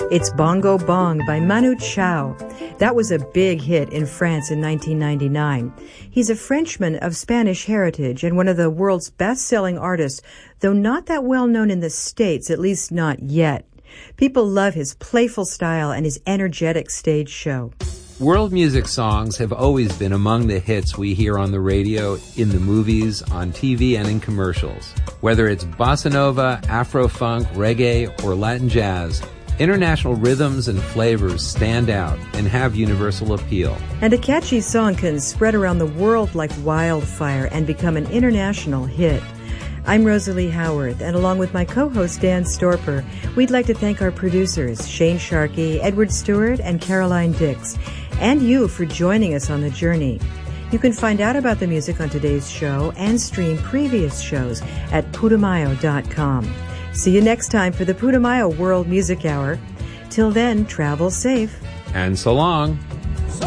It's Bongo Bong by Manu Chao. That was a big hit in France in 1999. He's a Frenchman of Spanish heritage and one of the world's best-selling artists, though not that well known in the States, at least not yet. People love his playful style and his energetic stage show. World music songs have always been among the hits we hear on the radio, in the movies, on TV, and in commercials. Whether it's bossa nova, Afro-funk, reggae, or Latin jazz, international rhythms and flavors stand out and have universal appeal. And a catchy song can spread around the world like wildfire and become an international hit. I'm Rosalie Howarth, and along with my co-host Dan Storper, we'd like to thank our producers, Shane Sharkey, Edward Stewart, and Caroline Dix, and you for joining us on the journey. You can find out about the music on today's show and stream previous shows at Putumayo.com. See you next time for the Putumayo World Music Hour. Till then, travel safe. And so long.